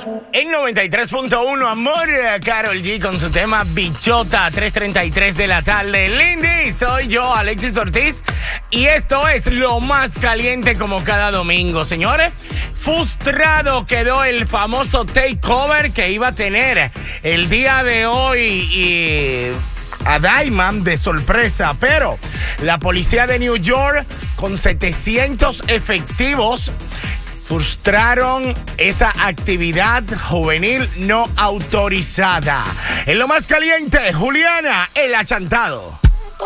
En 93.1, amor, Karol G con su tema Bichota, 3:33 de la tarde. Lindy, soy yo, Alexis Ortiz, y esto es lo más caliente como cada domingo, señores. Frustrado quedó el famoso takeover que iba a tener el día de hoy y a Diamond de sorpresa, pero la policía de New York con 700 efectivos frustraron esa actividad juvenil no autorizada. En lo más caliente, Juliana, el achantado.